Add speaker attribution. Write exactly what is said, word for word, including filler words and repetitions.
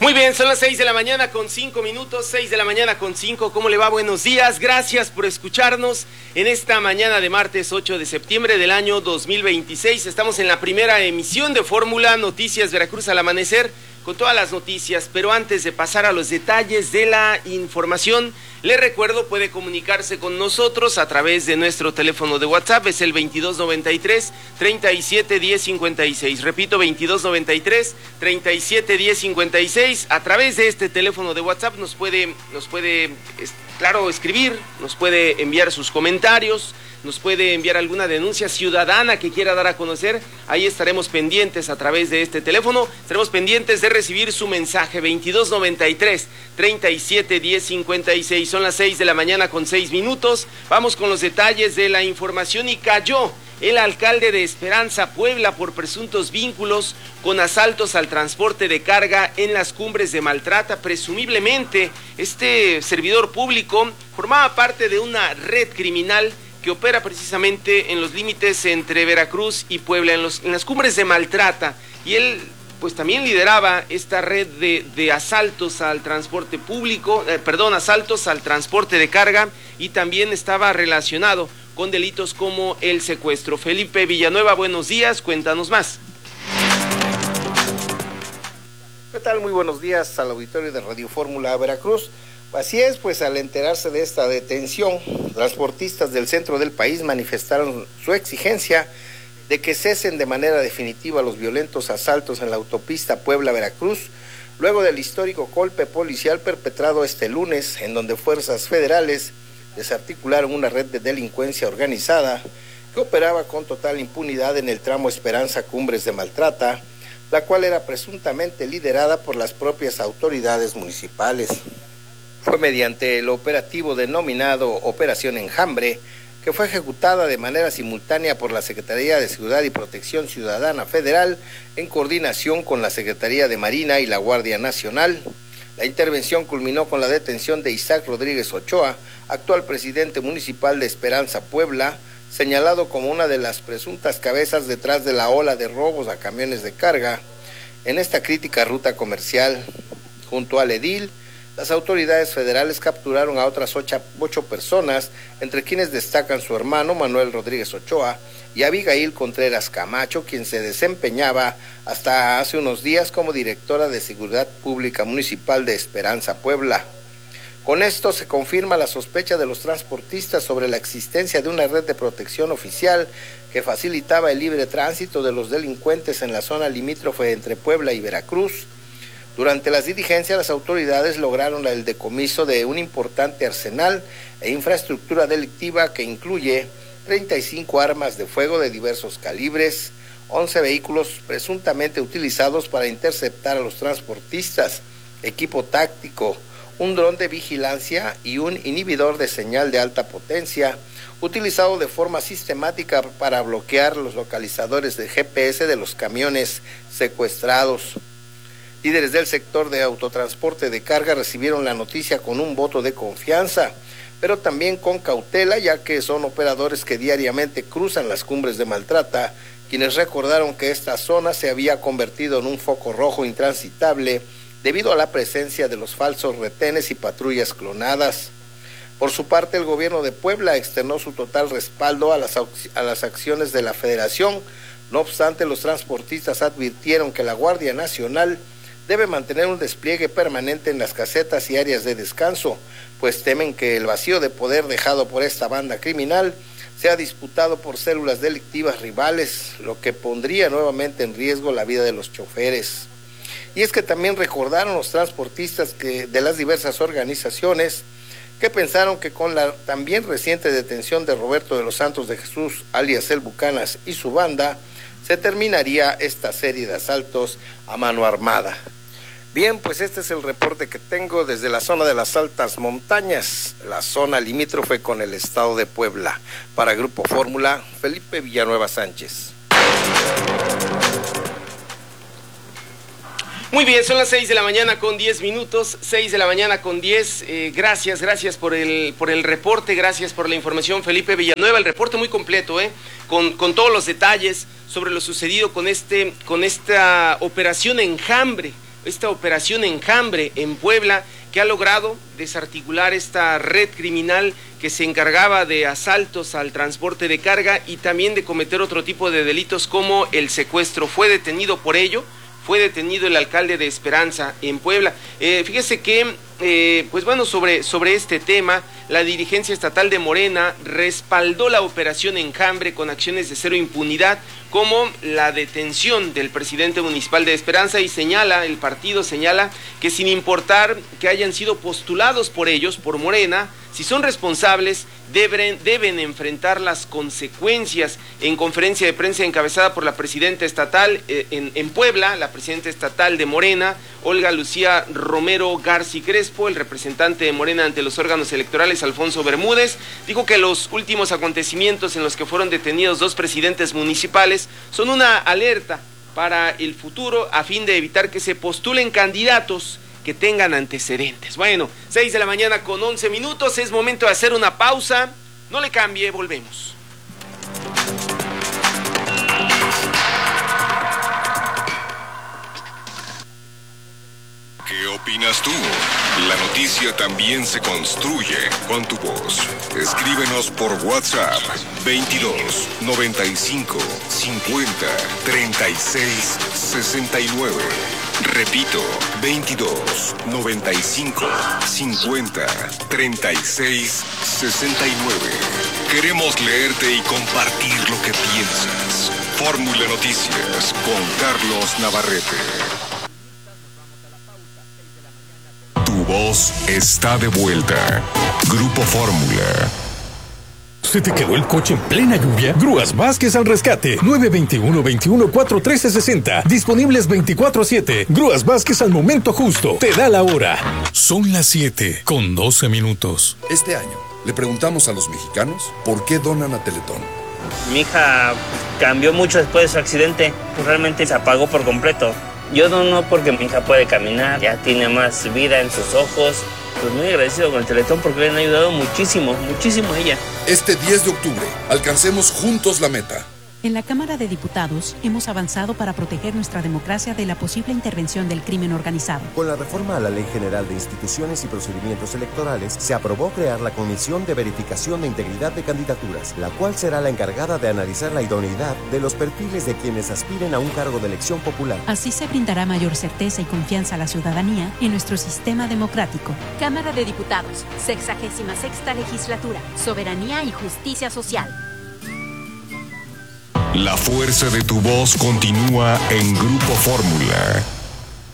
Speaker 1: Muy bien, son las seis de la mañana con cinco minutos, seis de la mañana con cinco. ¿Cómo le va? Buenos días, gracias por escucharnos en esta mañana de martes ocho de septiembre del año dos mil veintiséis. Estamos en la primera emisión de Fórmula Noticias Veracruz al amanecer, con todas las noticias, pero antes de pasar a los detalles de la información, le recuerdo, puede comunicarse con nosotros a través de nuestro teléfono de WhatsApp, es el veintidós noventa y tres, treinta y siete, diez cincuenta y seis, repito, veintidós noventa y tres, treinta y siete, diez cincuenta y seis, a través de este teléfono de WhatsApp nos puede, nos puede, claro, escribir, nos puede enviar sus comentarios, nos puede enviar alguna denuncia ciudadana que quiera dar a conocer. Ahí estaremos pendientes a través de este teléfono, estaremos pendientes de recibir su mensaje. Veintidós noventa y tres, treinta y siete, diez cincuenta y seis. Son las seis de la mañana con seis minutos. Vamos con los detalles de la información. Y cayó el alcalde de Esperanza, Puebla, por presuntos vínculos con asaltos al transporte de carga en las Cumbres de Maltrata. Presumiblemente, este servidor público formaba parte de una red criminal que opera precisamente en los límites entre Veracruz y Puebla, en, los, en las Cumbres de Maltrata, y él pues también lideraba esta red de, de asaltos al transporte público, eh, perdón, asaltos al transporte de carga, y también estaba relacionado con delitos como el secuestro. Felipe Villanueva, buenos días, cuéntanos más.
Speaker 2: ¿Qué tal? Muy buenos días al auditorio de Radio Fórmula Veracruz. Así es, pues al enterarse de esta detención, transportistas del centro del país manifestaron su exigencia de que cesen de manera definitiva los violentos asaltos en la autopista Puebla-Veracruz, luego del histórico golpe policial perpetrado este lunes, en donde fuerzas federales desarticularon una red de delincuencia organizada que operaba con total impunidad en el tramo Esperanza-Cumbres de Maltrata, la cual era presuntamente liderada por las propias autoridades municipales. Fue mediante el operativo denominado Operación Enjambre, que fue ejecutada de manera simultánea por la Secretaría de Seguridad y Protección Ciudadana Federal en coordinación con la Secretaría de Marina y la Guardia Nacional. La intervención culminó con la detención de Isaac Rodríguez Ochoa, actual presidente municipal de Esperanza, Puebla, señalado como una de las presuntas cabezas detrás de la ola de robos a camiones de carga en esta crítica ruta comercial. Junto al edil, las autoridades federales capturaron a otras ocho, ocho personas, entre quienes destacan su hermano Manuel Rodríguez Ochoa y Abigail Contreras Camacho, quien se desempeñaba hasta hace unos días como directora de Seguridad Pública Municipal de Esperanza, Puebla. Con esto se confirma la sospecha de los transportistas sobre la existencia de una red de protección oficial que facilitaba el libre tránsito de los delincuentes en la zona limítrofe entre Puebla y Veracruz. Durante las diligencias, las autoridades lograron el decomiso de un importante arsenal e infraestructura delictiva que incluye treinta y cinco armas de fuego de diversos calibres, once vehículos presuntamente utilizados para interceptar a los transportistas, equipo táctico, un dron de vigilancia y un inhibidor de señal de alta potencia, utilizado de forma sistemática para bloquear los localizadores de G P S de los camiones secuestrados. Líderes del sector de autotransporte de carga recibieron la noticia con un voto de confianza, pero también con cautela, ya que son operadores que diariamente cruzan las Cumbres de Maltrata, quienes recordaron que esta zona se había convertido en un foco rojo intransitable debido a la presencia de los falsos retenes y patrullas clonadas. Por su parte, el gobierno de Puebla externó su total respaldo a las, a las acciones de la Federación. No obstante, los transportistas advirtieron que la Guardia Nacional debe mantener un despliegue permanente en las casetas y áreas de descanso, pues temen que el vacío de poder dejado por esta banda criminal sea disputado por células delictivas rivales, lo que pondría nuevamente en riesgo la vida de los choferes. Y es que también recordaron los transportistas que de las diversas organizaciones que pensaron que con la también reciente detención de Roberto de los Santos de Jesús, alias El Bucanas, y su banda, se terminaría esta serie de asaltos a mano armada. Bien, pues este es el reporte que tengo desde la zona de las altas montañas, la zona limítrofe con el estado de Puebla. Para Grupo Fórmula, Felipe Villanueva Sánchez.
Speaker 1: Muy bien, son las seis de la mañana con diez minutos, seis de la mañana con diez. Eh, gracias, gracias por el, por el reporte, gracias por la información, Felipe Villanueva. El reporte muy completo, ¿eh? Con, con todos los detalles sobre lo sucedido con, este, con esta operación Enjambre. esta operación Enjambre en Puebla, que ha logrado desarticular esta red criminal que se encargaba de asaltos al transporte de carga y también de cometer otro tipo de delitos como el secuestro. Fue detenido por ello, fue detenido el alcalde de Esperanza en Puebla. Eh, fíjese que, eh, pues bueno, sobre, sobre este tema, la dirigencia estatal de Morena respaldó la operación Enjambre con acciones de cero impunidad, como la detención del presidente municipal de Esperanza, y señala, el partido señala que sin importar que hayan sido postulados por ellos, por Morena, si son responsables, deben, deben enfrentar las consecuencias. En conferencia de prensa encabezada por la presidenta estatal eh, en, en Puebla, la presidenta estatal de Morena, Olga Lucía Romero Garci Crespo, el representante de Morena ante los órganos electorales, Alfonso Bermúdez, dijo que los últimos acontecimientos en los que fueron detenidos dos presidentes municipales son una alerta para el futuro a fin de evitar que se postulen candidatos que tengan antecedentes. Bueno, seis de la mañana con once minutos, es momento de hacer una pausa. No le cambie, volvemos.
Speaker 3: ¿Qué opinas tú? La noticia también se construye con tu voz. Escríbenos por WhatsApp veintidós, noventa y cinco, cincuenta, treinta y seis, sesenta y nueve. Repito, veintidós, noventa y cinco, cincuenta, treinta y seis, sesenta y nueve. Queremos leerte y compartir lo que piensas. Fórmula Noticias con Carlos Navarrete. Tu voz está de vuelta. Grupo Fórmula.
Speaker 4: ¿Se te quedó el coche en plena lluvia? Grúas Vázquez al rescate. nueve veintiuno, veintiuno, cuatro trece, sesenta. Disponibles veinticuatro siete. Grúas Vázquez al momento justo. Te da la hora. Son las siete con doce minutos.
Speaker 5: Este año le preguntamos a los mexicanos por qué donan a Teletón.
Speaker 6: Mi hija cambió mucho después de su accidente. Pues realmente se apagó por completo. Yo dono porque mi hija puede caminar, ya tiene más vida en sus ojos. Pues muy agradecido con el Teletón porque le han ayudado muchísimo, muchísimo a ella.
Speaker 5: Este diez de octubre, alcancemos juntos la meta.
Speaker 7: En la Cámara de Diputados hemos avanzado para proteger nuestra democracia de la posible intervención del crimen organizado.
Speaker 8: Con la reforma a la Ley General de Instituciones y Procedimientos Electorales, se aprobó crear la Comisión de Verificación de Integridad de Candidaturas, la cual será la encargada de analizar la idoneidad de los perfiles de quienes aspiren a un cargo de elección popular.
Speaker 7: Así se brindará mayor certeza y confianza a la ciudadanía en nuestro sistema democrático.
Speaker 9: Cámara de Diputados, sexagésima sexta legislatura, soberanía y justicia social.
Speaker 3: La fuerza de tu voz continúa en Grupo Fórmula.